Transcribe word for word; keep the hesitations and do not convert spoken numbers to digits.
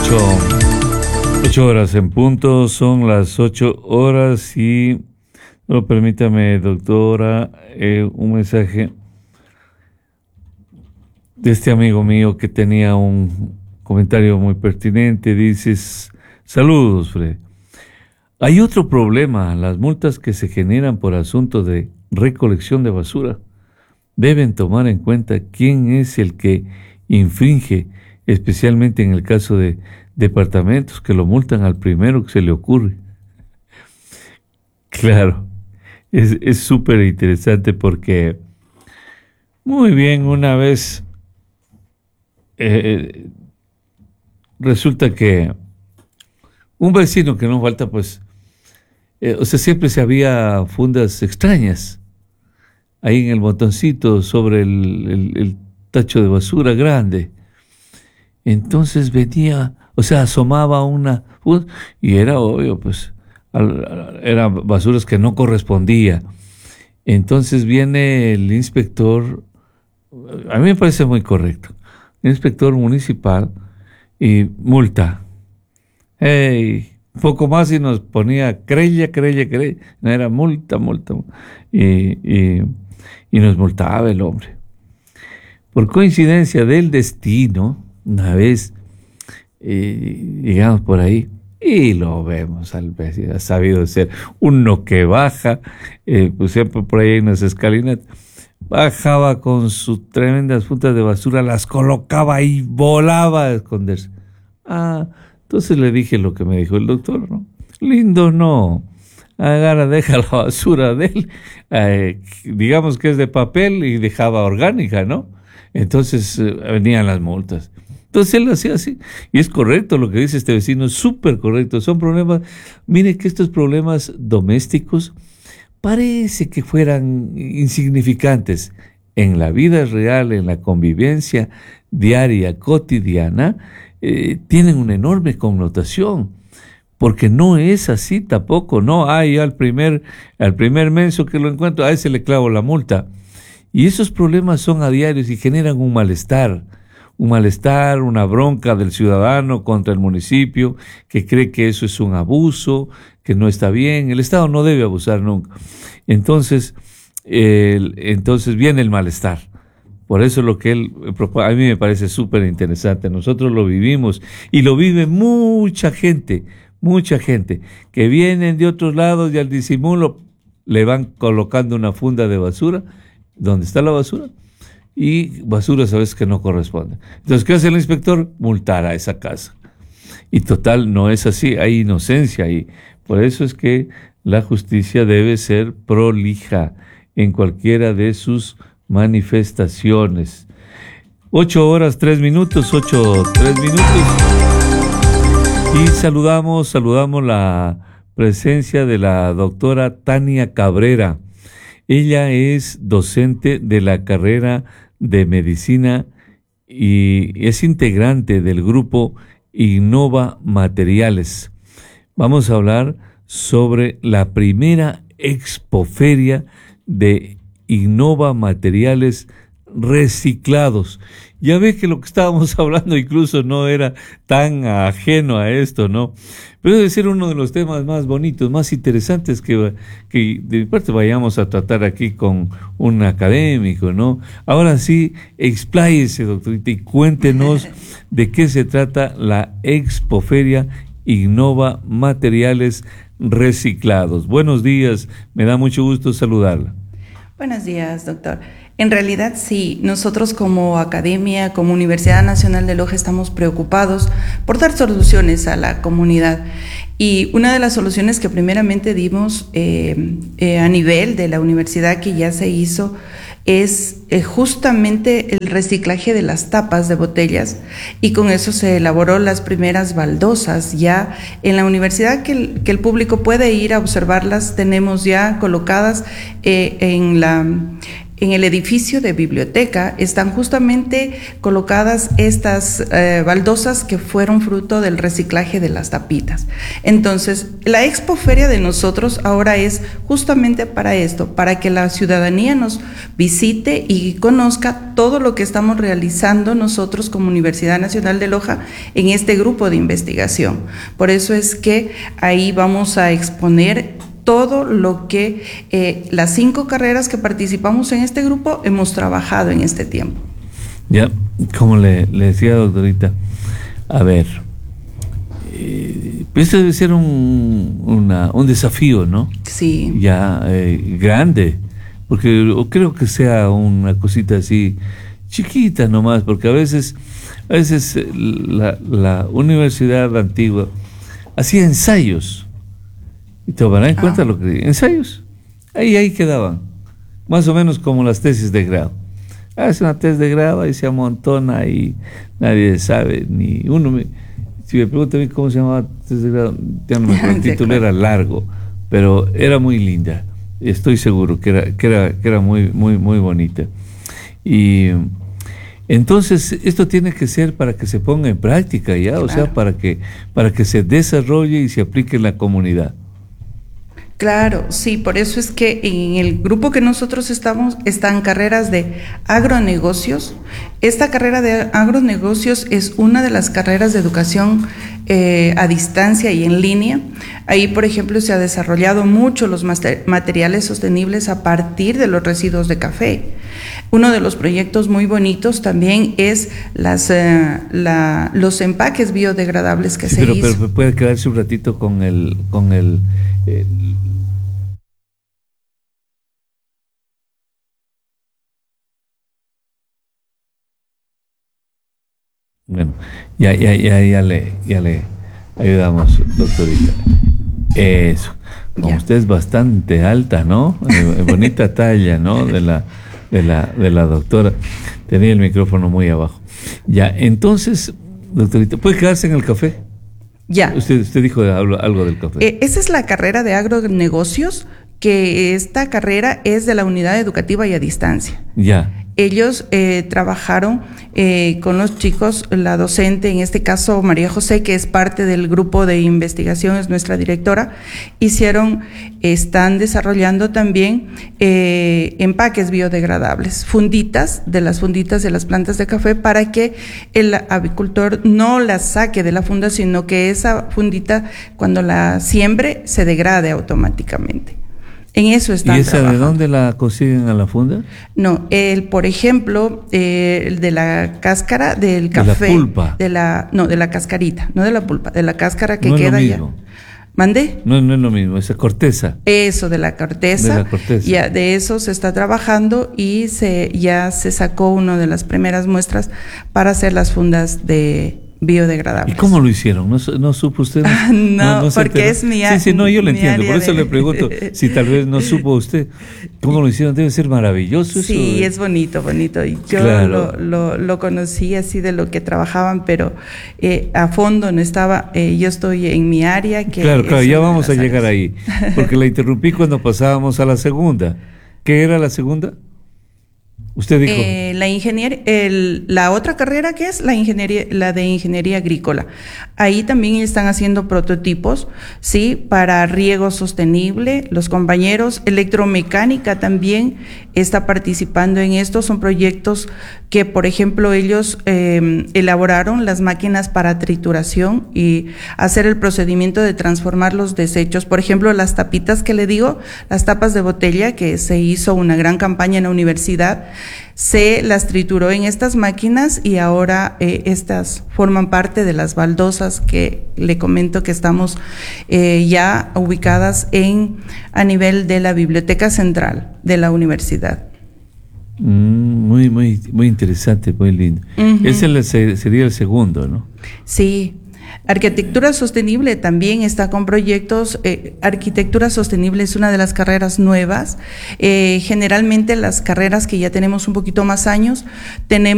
Ocho, ocho horas en punto, son las ocho horas y, no, permítame, doctora, eh, un mensaje de este amigo mío que tenía un comentario muy pertinente. Dices, saludos, Fred. Hay otro problema, las multas que se generan por asunto de recolección de basura. Deben tomar en cuenta quién es el que infringe, especialmente en el caso de departamentos que lo multan al primero que se le ocurre. Claro, es súper interesante porque, muy bien, una vez eh, resulta que un vecino que no falta, pues, eh, o sea, siempre se había fundas extrañas ahí en el botoncito sobre el, el, el tacho de basura grande. Entonces venía, o sea, asomaba una, y era obvio, pues, eran basuras que no correspondía. Entonces viene el inspector, a mí me parece muy correcto, el inspector municipal, y multa. Hey, poco más y nos ponía crella, crella, crella, no era multa, multa, y, y, y nos multaba el hombre. Por coincidencia del destino, una vez eh, llegamos por ahí y lo vemos al vecino, ha sabido ser uno que baja, eh, pues siempre por ahí en las escalinatas, bajaba con sus tremendas fundas de basura, las colocaba y volaba a esconderse. Ah, entonces le dije lo que me dijo el doctor, ¿no? Lindo no, agarra, deja la basura de él, eh, digamos que es de papel y dejaba orgánica, ¿no? Entonces eh, venían las multas. Entonces él hacía así, y es correcto lo que dice este vecino, es súper correcto. Son problemas, mire que estos problemas domésticos parece que fueran insignificantes. En la vida real, en la convivencia diaria, cotidiana, eh, tienen una enorme connotación, porque no es así tampoco, no, hay al primer, al primer menso que lo encuentro, a ese le clavo la multa. Y esos problemas son a diarios y generan un malestar. Un malestar, una bronca del ciudadano contra el municipio que cree que eso es un abuso, que no está bien. El Estado no debe abusar nunca. Entonces, el, entonces viene el malestar. Por eso lo que él propone, a mí me parece súper interesante. Nosotros lo vivimos y lo vive mucha gente, mucha gente que vienen de otros lados y al disimulo le van colocando una funda de basura. ¿Dónde está la basura? Y basura sabes que no corresponde. Entonces, ¿qué hace el inspector? Multar a esa casa. Y total, no es así, hay inocencia ahí. Por eso es que la justicia debe ser prolija en cualquiera de sus manifestaciones. Ocho horas, tres minutos, ocho, tres minutos. Y saludamos, saludamos la presencia de la doctora Tania Cabrera. Ella es docente de la carrera de medicina y es integrante del grupo Innova Materiales. Vamos a hablar sobre la primera expoferia de Innova Materiales reciclados. Ya ves que lo que estábamos hablando incluso no era tan ajeno a esto, ¿no? Pero debe ser uno de los temas más bonitos, más interesantes que, que de mi parte vayamos a tratar aquí con un académico, ¿no? Ahora sí, expláyese, doctorita, y cuéntenos de qué se trata la expoferia Innova Materiales Reciclados. Buenos días, me da mucho gusto saludarla. Buenos días, doctor. En realidad sí, nosotros como academia, como Universidad Nacional de Loja estamos preocupados por dar soluciones a la comunidad y una de las soluciones que primeramente dimos eh, eh, a nivel de la universidad que ya se hizo es eh, justamente el reciclaje de las tapas de botellas y con eso se elaboró las primeras baldosas ya en la universidad que el, que el público puede ir a observarlas, tenemos ya colocadas eh, en la... en el edificio de biblioteca están justamente colocadas estas eh, baldosas que fueron fruto del reciclaje de las tapitas. Entonces, la expoferia de nosotros ahora es justamente para esto, para que la ciudadanía nos visite y conozca todo lo que estamos realizando nosotros como Universidad Nacional de Loja en este grupo de investigación. Por eso es que ahí vamos a exponer todo lo que eh, las cinco carreras que participamos en este grupo hemos trabajado en este tiempo. Ya, como le, le decía, doctorita, a ver, eh, esto debe ser un, una, un desafío, ¿no? Sí. Ya eh, grande, porque creo que sea una cosita así chiquita nomás, porque a veces, a veces la, la universidad antigua hacía ensayos. Y te van a dar cuenta ah. lo que ensayos. Ahí, ahí quedaban. Más o menos como las tesis de grado. Hace una tesis de grado y se amontona y nadie sabe, ni uno me, si me preguntan a mí cómo se llamaba tesis de grado, ya no me acuerdo, el título era largo, pero era muy linda. Estoy seguro que era, que era, que era muy, muy, muy bonita. Y entonces esto tiene que ser para que se ponga en práctica ya, claro. O sea, para que, para que se desarrolle y se aplique en la comunidad. Claro, sí, por eso es que en el grupo que nosotros estamos están carreras de agronegocios. Esta carrera de agronegocios es una de las carreras de educación eh, a distancia y en línea. Ahí, por ejemplo, se ha desarrollado mucho los materiales sostenibles a partir de los residuos de café. Uno de los proyectos muy bonitos también es las, eh, la, los empaques biodegradables que sí, se pero, hizo. Pero puede quedarse un ratito con el... Con el eh, Bueno, ya, ya, ya, ya le, ya le ayudamos, doctorita. Eso. Como ya. Usted es bastante alta, ¿no? Eh, bonita talla, ¿no? De la, de la, de la doctora. Tenía el micrófono muy abajo. Ya, entonces, doctorita, ¿puede quedarse en el café? Ya. Usted, usted dijo algo, algo del café. Eh, esa es la carrera de agronegocios, que esta carrera es de la unidad educativa y a distancia. Ya. Ellos eh, trabajaron eh, con los chicos, la docente, en este caso María José, que es parte del grupo de investigación, es nuestra directora, hicieron, están desarrollando también eh, empaques biodegradables, funditas, de las funditas de las plantas de café, para que el avicultor no las saque de la funda, sino que esa fundita, cuando la siembre, se degrade automáticamente. En eso están ¿Y esa trabajando. de dónde la consiguen a la funda? No, el, por ejemplo, eh, el de la cáscara del café. ¿De la pulpa? De la, no, de la cascarita, no de la pulpa, de la cáscara que no queda es lo ya. mismo. ¿Mandé? No, no es lo mismo, esa corteza. Eso, de la corteza. De la corteza. Ya, de eso se está trabajando y se ya se sacó una de las primeras muestras para hacer las fundas de biodegradables. ¿Y cómo lo hicieron? ¿No, no supo usted? No, no, no porque es mi área. Sí, sí, no, yo lo entiendo, por eso de... le pregunto si tal vez no supo usted. ¿Cómo lo hicieron? Debe ser maravilloso. Sí, eso. Es bonito, bonito. Y yo claro. lo, lo, lo conocí así de lo que trabajaban, pero eh, a fondo no estaba. Eh, yo estoy en mi área. Que claro, claro, ya vamos a áreas. llegar ahí, porque la interrumpí cuando pasábamos a la segunda. ¿Qué era la segunda? Usted dijo. Eh, la ingeniería, el, la otra carrera que es la ingeniería, la de ingeniería agrícola. Ahí también están haciendo prototipos, sí, para riego sostenible. Los compañeros, electromecánica también está participando en esto. Son proyectos que, por ejemplo, ellos eh, elaboraron las máquinas para trituración y hacer el procedimiento de transformar los desechos. Por ejemplo, las tapitas que le digo, las tapas de botella, que se hizo una gran campaña en la universidad, se las trituró en estas máquinas y ahora eh, estas forman parte de las baldosas que le comento que estamos eh, ya ubicadas en a nivel de la Biblioteca Central de la universidad. Mm, muy, muy, muy interesante, muy lindo. Uh-huh. Ese sería el segundo, ¿no? Sí. Arquitectura sostenible también está con proyectos. Eh, arquitectura sostenible es una de las carreras nuevas. Eh, generalmente las carreras que ya tenemos un poquito más años, tenemos